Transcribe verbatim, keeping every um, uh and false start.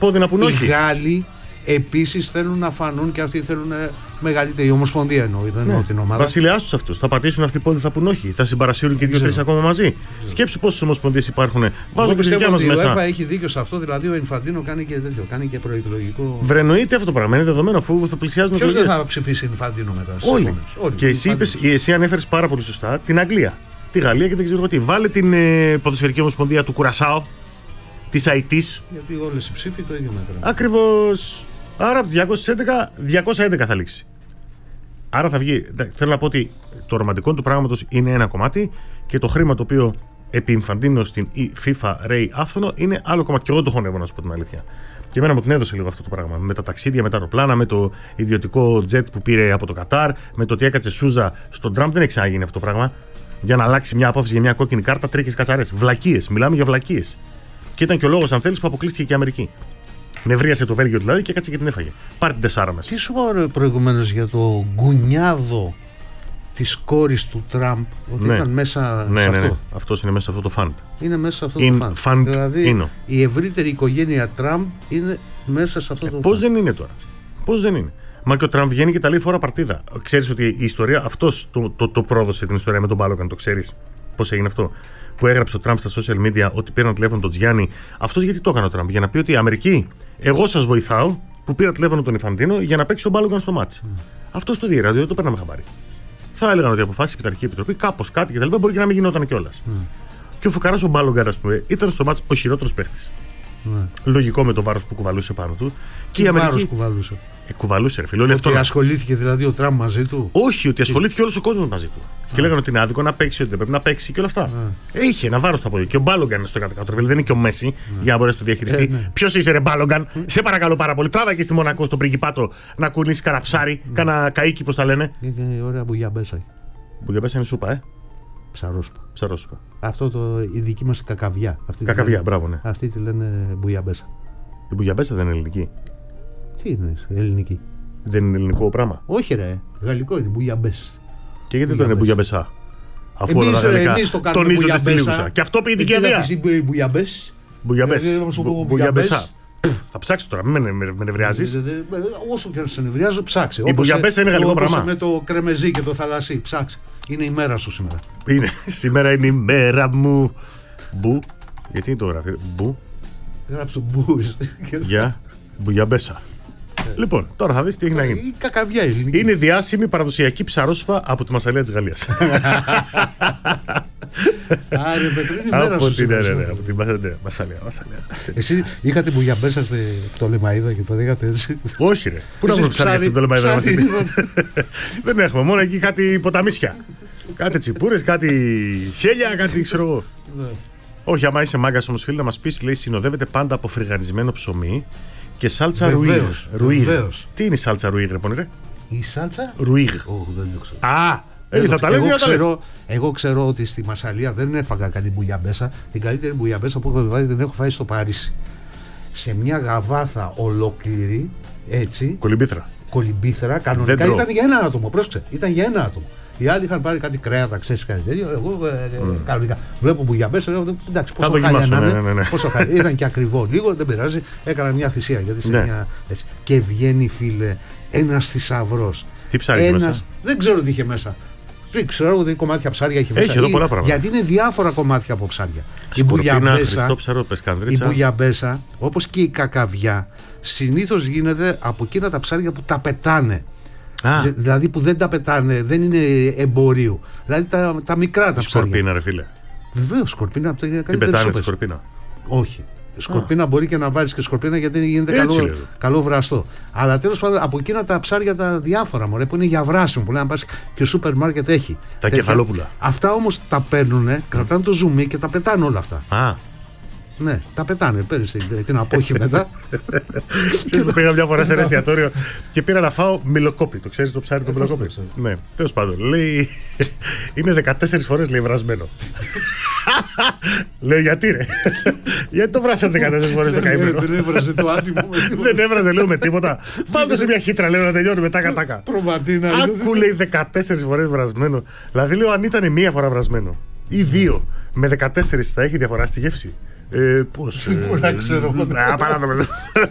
πόδι να πουν όχι. Οι Γάλλοι επίσης θέλουν να φανούν και αυτοί θέλουν μεγαλύτερη ομοσπονδία εννοεί, δεν εννοώ την ομάδα. Βασιλειά του αυτού. Θα πατήσουν αυτοί οι πόδι, θα πούν όχι. Θα συμπαρασύρουν και δύο-τρει ακόμα μαζί. Σκέψου πόσες ομοσπονδίες υπάρχουν. Βάζω και τη δικιά μας μέσα. Η UEFA έχει δίκιο σε αυτό, δηλαδή ο Ινφαντίνο κάνει και τέτοιο. Κάνει και προεκλογικό. Βρενοείται αυτό το πράγμα. Είναι δεδομένο αφού θα πλησιάζουν. Ποιος δεν θα ψηφίσει Ινφαντίνο μετά? Όλοι. Όλοι. Και εσύ, είπες, εσύ ανέφερες πάρα πολύ σωστά την Αγγλία, τη Γαλλία και δεν ξέρω τι. Βάλε την ε, ποδοσφαιρική ομοσπονδία του Κουρασάο, τη Αϊτής. Γιατί όλες οι ψήφοι το ίδιο μέτρα. Ακριβώς. Άρα από διακόσια έντεκα, διακόσια έντεκα θα λήξει. Άρα θα βγει. Θέλω να πω ότι το ρομαντικό του πράγματος είναι ένα κομμάτι και το χρήμα το οποίο επί Ινφαντίνο στην FIFA ρέει άφθονο είναι άλλο κομμάτι. Και εγώ το χωνεύω, να σου πω την αλήθεια. Και εμένα μου την έδωσε λίγο αυτό το πράγμα. Με τα ταξίδια, με τα αεροπλάνα, με το ιδιωτικό jet που πήρε από το Κατάρ, με το ότι έκατσε Σούζα στον Τραμπ. Δεν έχει ξαναγίνει αυτό το πράγμα. Για να αλλάξει μια απόφαση για μια κόκκινη κάρτα, τρίχες κατσαρές. Βλακίες. Μιλάμε για βλακίες. Και ήταν και ο λόγος, αν θέλεις, που αποκλείστηκε και η Αμερική. Νευρίασε το Βέλγιο δηλαδή και κάτσε και την έφαγε. Πάρε την τεσσάρα μέσα. Τι σου είπα προηγουμένως για το γκουνιάδο της κόρης του Τραμπ, ότι ναι. ήταν μέσα ναι, σε ναι, αυτό. Ναι. Αυτός είναι μέσα σε αυτό το φαντ. Είναι μέσα σε αυτό In το φαντ. Δηλαδή είναι. η ευρύτερη οικογένεια Τραμπ είναι μέσα σε αυτό ε, το πώς φαντ. δεν είναι τώρα. Πώς δεν είναι. Μα και ο Τραμπ βγαίνει και τα λέει φορά παρτίδα. Ξέρεις ότι η ιστορία, αυτός το, το, το πρόδωσε την ιστορία με τον Μπάλογαν, το ξέρεις πώς έγινε αυτό? Που έγραψε ο Τραμπ στα social media ότι πήραν τηλέφωνο τον Τζιάννη. Αυτός γιατί το έκανε ο Τραμπ? Για να πει ότι η Αμερική, εγώ σας βοηθάω που πήρα τηλέφωνο τον Ινφαντίνο για να παίξει ο Μπάλογαν στο μάτς. Mm. Αυτό στο διεράδιο δεν το παίρναμε χαμπάρι. Θα έλεγαν ότι αποφάσισε η Επιταρχική Επιτροπή, κάπως κάτι κτλ. Μπορεί και να μην γινόταν κιόλας. Mm. Και ο φουκαράς ο Μπάλογαν, ας πούμε, ήταν στο μάτς ο χειρότερος παίχτης. Mm. Λογικό με το βάρος που κουβαλούσε πάνω του. Τι και η Αμερική. Βάρος κουβαλούσε. Ε, κουβαλούσε, ρε φίλε. Ότι αυτό... ασχολήθηκε δηλαδή ο Τραμπ μαζί του. Όχι, ότι ασχολήθηκε όλος ο κόσμος μαζί του. Ah. Και λέγανε ότι είναι άδικο να παίξει, ότι δεν πρέπει να παίξει και όλα αυτά. Ah. Είχε ένα βάρος στα πόδια. Και ο Μπάλογκαν είναι στο κάτω κάτω. Δεν είναι και ο Μέση ah. για να μπορέσει να το διαχειριστεί. Eh, ναι. Ποιος είσαι, ρε Μπάλογκαν? Mm. Σε παρακαλώ πάρα πολύ. Τράβα και στη Μονακό, στον πριγκιπάτο, να κουνήσει κανένα ψάρι, mm. κανένα καΐκι, πώς τα λένε. Είναι ωραία μπουγιαμπέσα. Μπουγιαμπέσα είναι σούπα, ε. Ψαρόσουπα. Ψαρόσουπα. Αυτό το, η δική μας κακαβιά. Αυτή κακαβιά, λένε, μπράβο, ναι. Αυτή τη λένε μπουγιαμπέσα. Η μπουγιαμπέσα δεν είναι ελληνική? Τι είναι ελληνική? Δεν είναι ελληνικό πράγμα? Όχι, ρε. Γαλλικό είναι μπουγιαμπές. Και γιατί το είναι μπουγιαμπεσά? Αφού εμείς, όλα τα γαλλικά το τονίζονται στη Λίγουσα. Και αυτό πει η δικαιοδία. Μπουγιαμπές. Μπουγιαμπεσά. Θα ψάξω τώρα, μην με νευριάζεις. Όσο και να σε νευριάζω, ψάξε. Η μπουγιαμπέσα είναι γαλλικό πράγμα. Με το κρεμεζί και το θαλασσί, ψάξε. Είναι η μέρα σου σήμερα. Είναι, σήμερα είναι η μέρα μου. Μπου. Γιατί είναι το γράφει? Μπου. Γράψε το μπου. Για μπουγιαμπέσα. Λοιπόν, τώρα θα δεις τι έχει να γίνει. Η κακαβιά ελληνική. Είναι διάσημη παραδοσιακή ψαρόσουπα από τη Μασσαλία της Γαλλίας. Άρε, Πετρίνη, μέρα σου σήμερα. Ναι, ναι, από τη Μασσαλία. Εσύ είχατε μπουγιαμπέσα στο Πτολεμαΐδα και το δέχατε έτσι? Όχι, ρε. Πού να βρω ψάρια στην Πτολεμαΐδα? Δεν έχουμε, μόνο εκεί κάτι ποταμίσια. Κάτι τσιπούρες, κάτι χέλια, κάτι ξέρω εγώ. Όχι, άμα είσαι μάγκας όμως, φίλε, να μας πεις, λέει, συνοδεύεται πάντα από φρυγανισμένο ψωμί και σάλτσα ρουίγ. Τι είναι η σάλτσα ρουίγ, ρε πόνιρε? Η σάλτσα ρουίγ. Όχι, δεν το ξέρω. Α, ε, θα τα λες, εγώ, ξέρω, εγώ ξέρω ότι στη Μασσαλία δεν έφαγα κάτι μπουγιαμπέσα. Την καλύτερη μπουγιαμπέσα που έχω φάει την έχω φάει στο Παρίσι. Σε μια γαβάθα ολόκληρη, έτσι. Κολυμπήθρα. Κολυμπήθρα, κανονικά ήταν για ένα άτομο. Πρόσεξε, ήταν για ένα άτομο. Οι άλλοι είχαν πάρει κάτι κρέατα, ξέρεις, κάτι τέτοιο. Εγώ ε, mm. κανονικά βλέπω μπουγιαμπέσα, λέω εντάξει, πόσο χάλια να είναι. Ναι, ναι, ναι. Πόσο χάλια. Ήταν και ακριβό λίγο, δεν πειράζει. Έκανα μια θυσία γιατί σε ναι. μια. Έτσι. Και βγαίνει, φίλε, ένας θησαυρός. Τι ψάρι ένας... μέσα? Δεν ξέρω τι είχε μέσα. Δεν ξέρω ότι κομμάτια ψάρια έχει μέσα. Έχει εδώ πολλά πράγματα. Γιατί είναι διάφορα κομμάτια από ψάρια. Σκορπίνα, χριστό ψαρό, πεσκανδρίτσα. Η μπουγιαμπέσα, όπως και η κακαβιά, συνήθως γίνεται από εκείνα τα ψάρια που τα πετάνε. Α. Δηλαδή που δεν τα πετάνε, δεν είναι εμπορίου. Δηλαδή τα, τα μικρά τα ψάρια. Σκορπίνα, ρε φίλε. Βεβαίως, σκορπίνα από τα καλύτερα. Την πετάνε τη σκορπίνα? Όχι. Σκορπίνα Α. μπορεί και να βάλεις και σκορπίνα γιατί γίνεται καλό, καλό βραστό. Αλλά τέλος πάντων από εκείνα τα ψάρια τα διάφορα μωρέ, που είναι για βράσιμο. Που λέει να πας και ο σούπερ μάρκετ έχει. Τα τέτοια. κεφαλόπουλα. Αυτά όμως τα παίρνουν, κρατάνε το ζουμί και τα πετάνε όλα αυτά. Α. Ναι, τα πετάνε. Παίρνει την απόχη μετά. Ξέρετε, πήγα μια φορά σε ένα εστιατόριο και πήρα να φάω μιλοκόπι. Το ξέρεις το ψάρι το μιλοκόπι? Ναι, τέλος πάντων. Λέει είναι δεκατέσσερις φορές λέει βρασμένο. Λέω γιατί ρε? Γιατί το βράσατε δεκατέσσερις φορές το καημένο? Δεν έβραζε το άτιμο. Δεν έβραζε, λέω, με τίποτα. Βάλτε σε μια χύτρα, λέω, να τελειώνουμε τάκα τάκα. Προβατίνα. Άκου, λέει, δεκατέσσερις φορές βρασμένο. Δηλαδή λέω, αν ήταν μία φορά βρασμένο ή δύο, με δεκατέσσερις θα έχει διαφορά στη γεύση? Ε, πώς? Δεν ξέρω.